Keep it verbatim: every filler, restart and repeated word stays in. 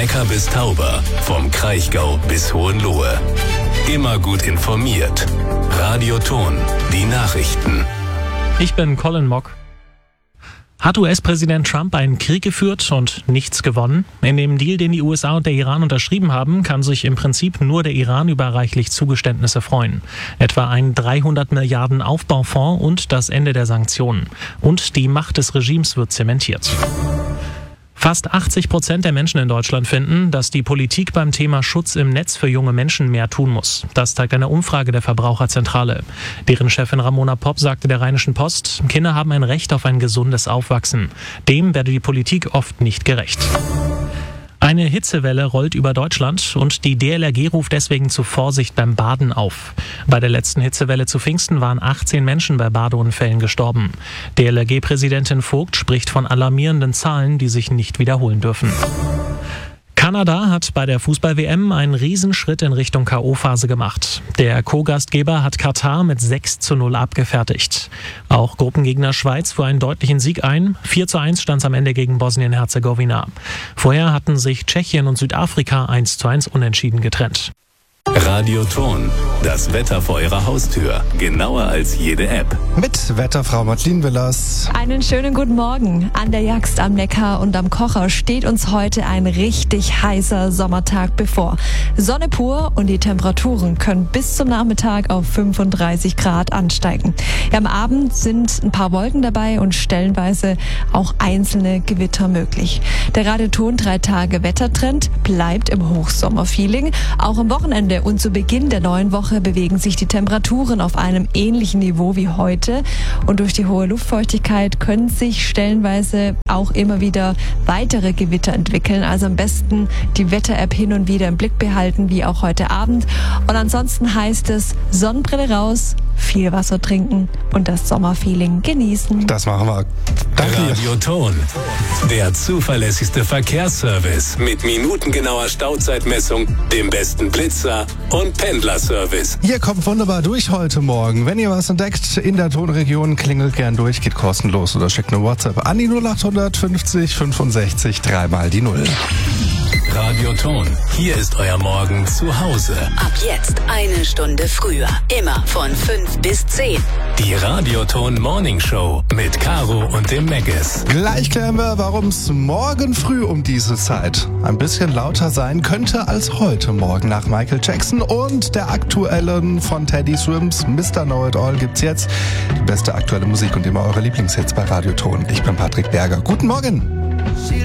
Neckar bis Tauber, vom Kraichgau bis Hohenlohe. Immer gut informiert. Radio Ton, die Nachrichten. Ich bin Colin Mock. Hat U S-Präsident Trump einen Krieg geführt und nichts gewonnen? In dem Deal, den die U S A und der Iran unterschrieben haben, kann sich im Prinzip nur der Iran über reichlich Zugeständnisse freuen. Etwa ein dreihundert Milliarden Aufbaufonds und das Ende der Sanktionen. Und die Macht des Regimes wird zementiert. Fast achtzig Prozent der Menschen in Deutschland finden, dass die Politik beim Thema Schutz im Netz für junge Menschen mehr tun muss. Das zeigt eine Umfrage der Verbraucherzentrale. Deren Chefin Ramona Popp sagte der Rheinischen Post, Kinder haben ein Recht auf ein gesundes Aufwachsen. Dem werde die Politik oft nicht gerecht. Eine Hitzewelle rollt über Deutschland und die D L R G ruft deswegen zu Vorsicht beim Baden auf. Bei der letzten Hitzewelle zu Pfingsten waren achtzehn Menschen bei Badeunfällen gestorben. D L R G-Präsidentin Vogt spricht von alarmierenden Zahlen, die sich nicht wiederholen dürfen. Kanada hat bei der Fußball-W M einen Riesenschritt in Richtung K O-Phase gemacht. Der Co-Gastgeber hat Katar mit sechs zu null abgefertigt. Auch Gruppengegner Schweiz fuhr einen deutlichen Sieg ein. vier zu eins stand es am Ende gegen Bosnien-Herzegowina. Vorher hatten sich Tschechien und Südafrika eins zu eins unentschieden getrennt. Radio Ton, das Wetter vor Ihrer Haustür. Genauer als jede App. Mit Wetterfrau Madeleine Willers. Einen schönen guten Morgen. An der Jagst am Neckar und am Kocher steht uns heute ein richtig heißer Sommertag bevor. Sonne pur und die Temperaturen können bis zum Nachmittag auf fünfunddreißig Grad ansteigen. Ja, am Abend sind ein paar Wolken dabei und stellenweise auch einzelne Gewitter möglich. Der Radio Ton drei Tage Wettertrend bleibt im Hochsommerfeeling. Auch am Wochenende und zu Beginn der neuen Woche bewegen sich die Temperaturen auf einem ähnlichen Niveau wie heute. Und durch die hohe Luftfeuchtigkeit können sich stellenweise auch immer wieder weitere Gewitter entwickeln. Also am besten die Wetter-App hin und wieder im Blick behalten, wie auch heute Abend. Und ansonsten heißt es Sonnenbrille raus, viel Wasser trinken und das Sommerfeeling genießen. Das machen wir. Danke. Radio Ton, der zuverlässigste Verkehrsservice mit minutengenauer Stauzeitmessung, dem besten Blitzer und Pendlerservice. Ihr kommt wunderbar durch heute Morgen. Wenn ihr was entdeckt in der Tonregion, klingelt gern durch, geht kostenlos oder schickt eine WhatsApp an die null acht fünfzig fünfundsechzig dreimal die Null. Radio Ton, hier ist euer Morgen zu Hause. Ab jetzt eine Stunde früher. Immer von fünf bis zehn. Die Radio Ton Morning Show mit Caro und dem Meggis. Gleich klären wir, warum es morgen früh um diese Zeit ein bisschen lauter sein könnte als heute Morgen. Nach Michael Jackson und der aktuellen von Teddy Swims Mister Know-It-All gibt's jetzt die beste aktuelle Musik und immer eure Lieblingshits bei Radio Ton. Ich bin Patrick Berger. Guten Morgen.